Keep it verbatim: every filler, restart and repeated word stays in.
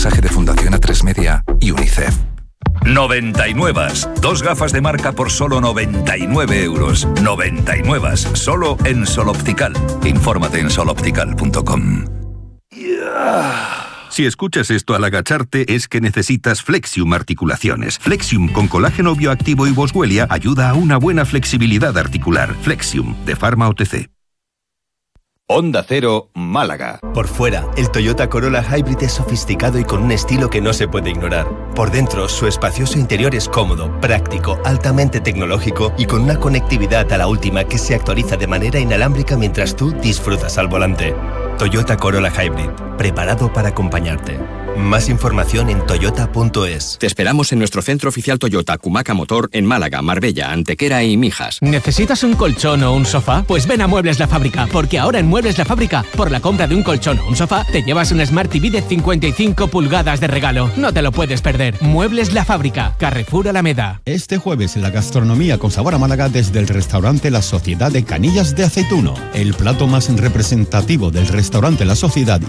Mensaje de Fundación A tres Media y UNICEF. noventa y nueve. Dos gafas de marca por solo noventa y nueve euros. noventa y nueve. Solo en Sol Optical. Infórmate en sol optical punto com. Si escuchas esto al agacharte es que necesitas Flexium Articulaciones. Flexium con colágeno bioactivo y boswellia ayuda a una buena flexibilidad articular. Flexium, de Pharma O T C. Onda Cero, Málaga. Por fuera, el Toyota Corolla Hybrid es sofisticado y con un estilo que no se puede ignorar. Por dentro, su espacioso interior es cómodo, práctico, altamente tecnológico y con una conectividad a la última que se actualiza de manera inalámbrica mientras tú disfrutas al volante. Toyota Corolla Hybrid, preparado para acompañarte. Más información en toyota punto es. Te esperamos en nuestro centro oficial Toyota Cumaca Motor en Málaga, Marbella, Antequera y Mijas. ¿Necesitas un colchón o un sofá? Pues ven a Muebles La Fábrica, porque ahora en Muebles La Fábrica, por la compra de un colchón o un sofá, te llevas un Smart T V de cincuenta y cinco pulgadas de regalo. No te lo puedes perder. Muebles La Fábrica, Carrefour Alameda. Este jueves la gastronomía con sabor a Málaga desde el restaurante La Sociedad de Canillas de Aceituno. El plato más representativo del restaurante La Sociedad